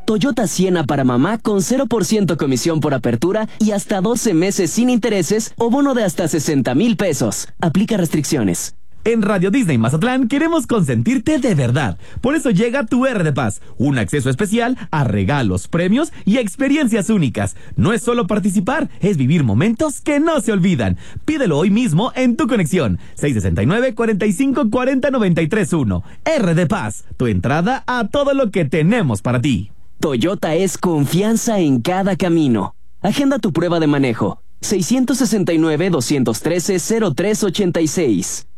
Toyota Siena para mamá con 0% comisión por apertura y hasta 12 meses sin intereses o bono de hasta 60,000 pesos. Aplica restricciones. En Radio Disney Mazatlán queremos consentirte de verdad. Por eso llega tu R de Paz, un acceso especial a regalos, premios y experiencias únicas. No es solo participar, es vivir momentos que no se olvidan. Pídelo hoy mismo en tu conexión. 669-4540-931. R de Paz, tu entrada a todo lo que tenemos para ti. Toyota es confianza en cada camino. Agenda tu prueba de manejo. 669-213-0386.